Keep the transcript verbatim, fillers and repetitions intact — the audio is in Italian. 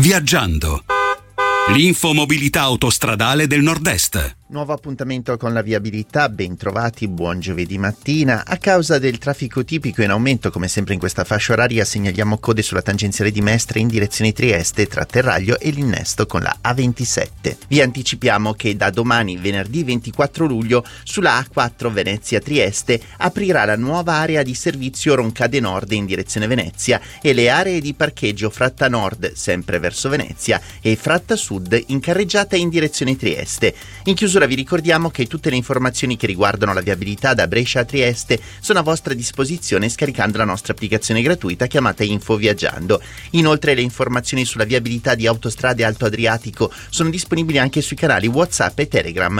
Viaggiando. L'infomobilità autostradale del Nord-Est. Nuovo appuntamento con la viabilità, ben trovati, buon giovedì mattina. A causa del traffico tipico in aumento, come sempre in questa fascia oraria, segnaliamo code sulla tangenziale di Mestre in direzione Trieste tra Terraglio e l'innesto con la A ventisette. Vi anticipiamo che da domani, venerdì ventiquattro luglio, sulla A quattro Venezia-Trieste aprirà la nuova area di servizio Roncade Nord in direzione Venezia e le aree di parcheggio Fratta Nord, sempre verso Venezia, e Fratta Sud in carreggiata in direzione Trieste. In chiusura vi ricordiamo che tutte le informazioni che riguardano la viabilità da Brescia a Trieste sono a vostra disposizione scaricando la nostra applicazione gratuita chiamata Info Viaggiando. Inoltre le informazioni sulla viabilità di Autostrade Alto Adriatico sono disponibili anche sui canali WhatsApp e Telegram.